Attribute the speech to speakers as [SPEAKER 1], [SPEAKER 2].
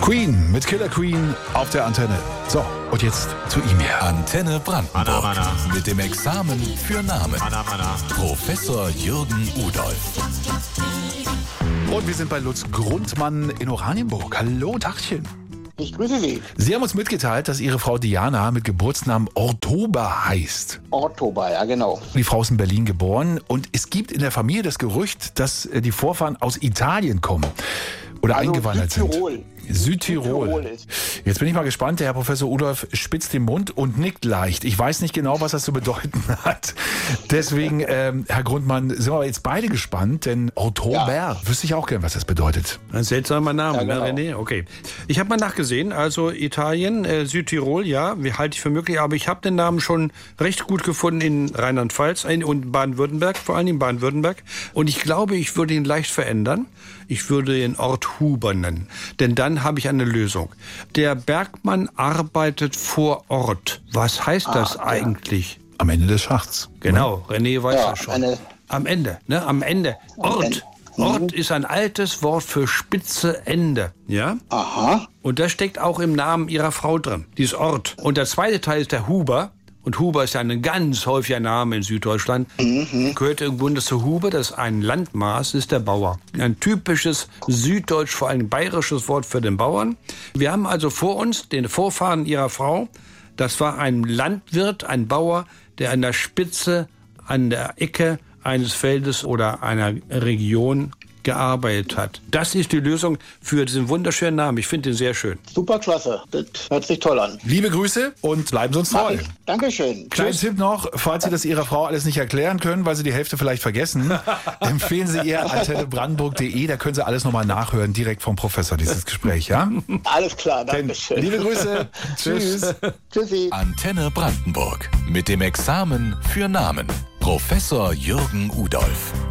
[SPEAKER 1] Queen mit Killer Queen auf der Antenne. So, und jetzt zu ihm hier.
[SPEAKER 2] Antenne Brandenburg mit dem Examen für Namen. Professor Jürgen Udolph.
[SPEAKER 1] Und wir sind bei Lutz Grundmann in Oranienburg. Hallo, Tachchen.
[SPEAKER 3] Ich grüße Sie.
[SPEAKER 1] Sie haben uns mitgeteilt, dass Ihre Frau Diana mit Geburtsnamen Ortober heißt.
[SPEAKER 3] Ortober, ja genau.
[SPEAKER 1] Die Frau ist in Berlin geboren und es gibt in der Familie das Gerücht, dass die Vorfahren aus Italien kommen oder eingewandert
[SPEAKER 3] Südtirol.
[SPEAKER 1] sind. Südtirol. Jetzt bin ich mal gespannt. Der Herr Professor Udolph spitzt den Mund und nickt leicht. Ich weiß nicht genau, was das zu bedeuten hat. Deswegen, Herr Grundmann, sind wir jetzt beide gespannt, denn Ortober, wüsste ich auch gern, was das bedeutet.
[SPEAKER 4] Ein seltsamer Name,
[SPEAKER 3] Ja, genau.
[SPEAKER 4] ne, René? Okay. Ich habe mal nachgesehen, also Italien, Südtirol, ja, halte ich für möglich, aber ich habe den Namen schon recht gut gefunden in Rheinland-Pfalz und Baden-Württemberg, vor allem in Baden-Württemberg. Und ich glaube, ich würde ihn leicht verändern. Ich würde ihn Ort Huber nennen, denn dann habe ich eine Lösung. Der Bergmann arbeitet vor Ort. Was heißt das eigentlich?
[SPEAKER 1] Am Ende des Schachts.
[SPEAKER 4] Genau, René weiß
[SPEAKER 3] Ja,
[SPEAKER 4] das schon. Am Ende, ne? Am Ende. Ort. Ort ist ein altes Wort für spitze Ende. Ja?
[SPEAKER 3] Aha.
[SPEAKER 4] Und das steckt auch im Namen ihrer Frau drin. Dieses Ort. Und der zweite Teil ist der Huber. Und Huber ist ja ein ganz häufiger Name in Süddeutschland. Gehört im Grunde zu Huber, das ist ein Landmaß, ist der Bauer. Ein typisches süddeutsch, vor allem bayerisches Wort für den Bauern. Wir haben also vor uns den Vorfahren ihrer Frau. Das war ein Landwirt, ein Bauer, der an der Spitze, an der Ecke eines Feldes oder einer Region gearbeitet hat. Das ist die Lösung für diesen wunderschönen Namen. Ich finde ihn sehr schön.
[SPEAKER 3] Super klasse. Das hört sich toll an.
[SPEAKER 1] Liebe Grüße und bleiben Sie uns treu.
[SPEAKER 3] Dankeschön.
[SPEAKER 1] Kleinen Tipp noch, falls Sie das Ihrer Frau alles nicht erklären können, weil Sie die Hälfte vielleicht vergessen, empfehlen Sie ihr antennebrandenburg.de, da können Sie alles nochmal nachhören, direkt vom Professor, dieses Gespräch, ja?
[SPEAKER 3] Alles klar, Dankeschön.
[SPEAKER 1] Liebe Grüße. Tschüss.
[SPEAKER 3] Tschüssi.
[SPEAKER 2] Antenne Brandenburg mit dem Examen für Namen. Professor Jürgen Udolph.